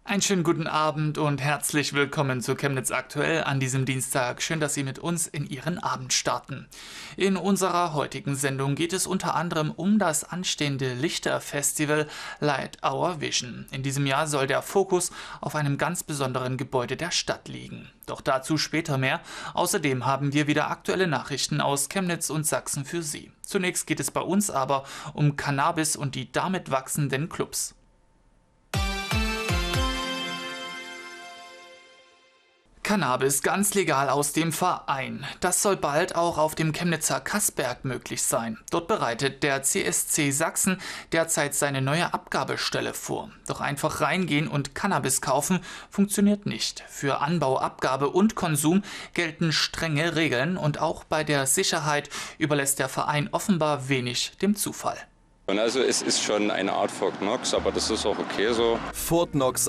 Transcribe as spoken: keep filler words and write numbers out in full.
Einen schönen guten Abend und herzlich willkommen zu Chemnitz aktuell an diesem Dienstag. Schön, dass Sie mit uns in Ihren Abend starten. In unserer heutigen Sendung geht es unter anderem um das anstehende Lichterfestival Light Our Vision. In diesem Jahr soll der Fokus auf einem ganz besonderen Gebäude der Stadt liegen. Doch dazu später mehr. Außerdem haben wir wieder aktuelle Nachrichten aus Chemnitz und Sachsen für Sie. Zunächst geht es bei uns aber um Cannabis und die damit wachsenden Clubs. Cannabis ganz legal aus dem Verein. Das soll bald auch auf dem Chemnitzer Kassberg möglich sein. Dort bereitet der C S C Sachsen derzeit seine neue Abgabestelle vor. Doch einfach reingehen und Cannabis kaufen funktioniert nicht. Für Anbau, Abgabe und Konsum gelten strenge Regeln und auch bei der Sicherheit überlässt der Verein offenbar wenig dem Zufall. Und also es ist schon eine Art Fort Knox, aber das ist auch okay so. Fort Knox